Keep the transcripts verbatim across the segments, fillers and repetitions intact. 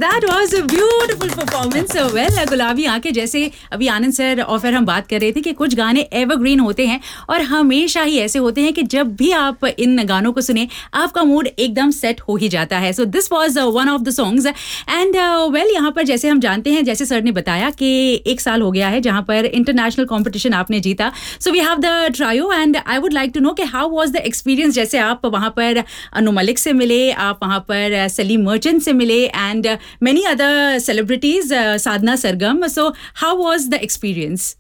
that was a beautiful performance. So well, गुलाबी आंखें जैसे अभी आनंद सर और फिर हम बात कर रहे थे कि कुछ गाने एवरग्रीन होते हैं और हमेशा ही ऐसे होते हैं कि जब भी आप इन गानों को सुने आपका मूड एकदम सेट हो ही जाता है. So this was uh, one of the songs and uh, well यहाँ पर जैसे हम जानते हैं, जैसे सर ने बताया कि एक साल हो गया है जहाँ पर इंटरनेशनल कंपटीशन आपने जीता. So we have the trio and I would like to know कि how was the experience. जैसे आप वहाँ पर अनु मलिक से मिले, आप वहाँ पर सलीम मर्चेंट से मिले and uh, many other celebrities, uh, Sadhna Sargam. So how was the experience?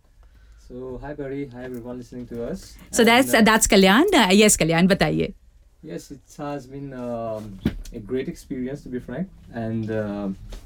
So hi Pari, hi everyone listening to us. So and, that's uh, that's Kalyan. Uh, yes, Kalyan, बताइए. Yes, it has been um, a great experience to be frank, and uh,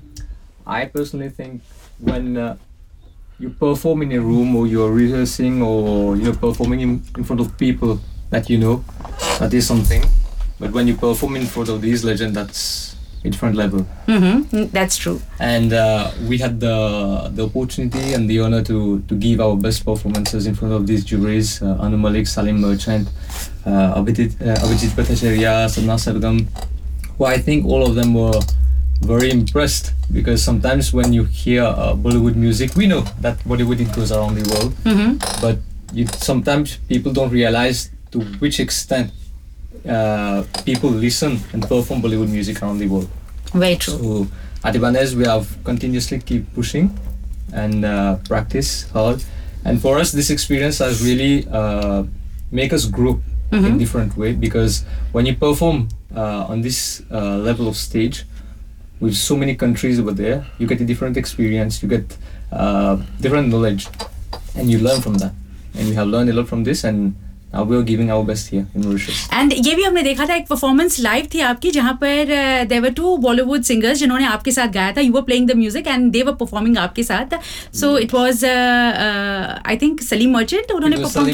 I personally think when uh, you perform in a room or you're rehearsing or you're performing in, in front of people that you know, that is something. But when you perform in front of these legends, that's a different level. Mm-hmm. That's true. And uh, we had the the opportunity and the honor to to give our best performances in front of these juries: uh, Anu Malik, Salim Merchant, uh, Abhijit uh, Abhijit Bhattacharya, Sadhna Sargam, who I think all of them were very impressed, because sometimes when you hear uh, Bollywood music, we know that Bollywood, it goes around the world, mm-hmm. but you, sometimes people don't realize to which extent uh, people listen and perform Bollywood music around the world. Very true. So at Ibanez, we have continuously keep pushing and uh, practice hard, and for us this experience has really uh, make us grow mm-hmm. in different way, because when you perform uh, on this uh, level of stage with so many countries over there, you get a different experience, you get uh, different knowledge, and you learn from that. And we have learned a lot from this, and now we are giving our best here in Mauritius. And ये भी हमने देखा था, एक performance live थी आपकी जहाँ पर there were two Bollywood singers जिन्होंने आपके साथ गाया था. You were playing the music and they were performing आपके साथ. So it was uh, uh, I think Salim Merchant उन्होंने perform